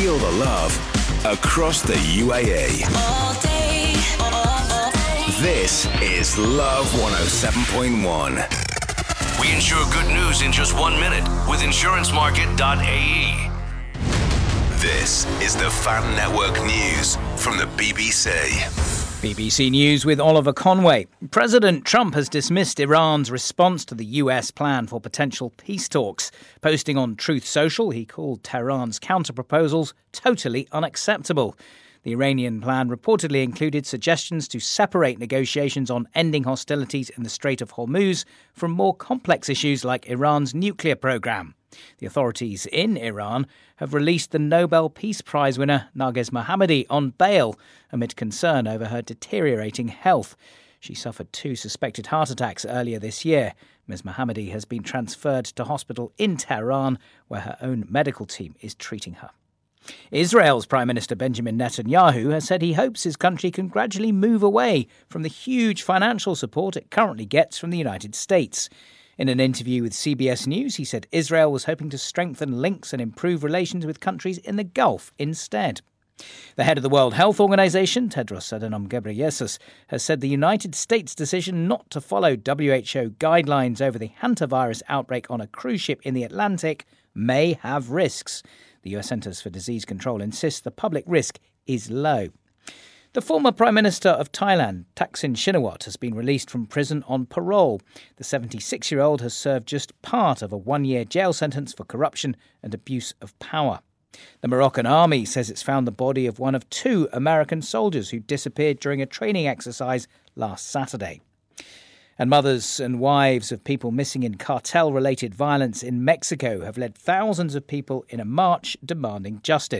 Feel the love across the UAE. All day, all day. This is Love 107.1. We insure good news in just 1 minute with insurancemarket.ae. This is the Fan Network News from the BBC. BBC News with Oliver Conway. President Trump has dismissed Iran's response to the US plan for potential peace talks. Posting on Truth Social, he called Tehran's counter-proposals totally unacceptable. The Iranian plan reportedly included suggestions to separate negotiations on ending hostilities in the Strait of Hormuz from more complex issues like Iran's nuclear program. The authorities in Iran have released the Nobel Peace Prize winner Narges Mohammadi on bail amid concern over her deteriorating health. She suffered 2 suspected heart attacks earlier this year. Ms. Mohammadi has been transferred to hospital in Tehran, where her own medical team is treating her. Israel's Prime Minister Benjamin Netanyahu has said he hopes his country can gradually move away from the huge financial support it currently gets from the United States. In an interview with CBS News, he said Israel was hoping to strengthen links and improve relations with countries in the Gulf instead. The head of the World Health Organization, Tedros Adhanom Ghebreyesus, has said the United States' decision not to follow WHO guidelines over the hantavirus outbreak on a cruise ship in the Atlantic may have risks. The US Centers for Disease Control insists the public risk is low. The former Prime Minister of Thailand, Thaksin Shinawatra, has been released from prison on parole. The 76-year-old has served just part of a 1-year jail sentence for corruption and abuse of power. The Moroccan army says it's found the body of one of 2 American soldiers who disappeared during a training exercise last Saturday. And mothers and wives of people missing in cartel-related violence in Mexico have led thousands of people in a march demanding justice.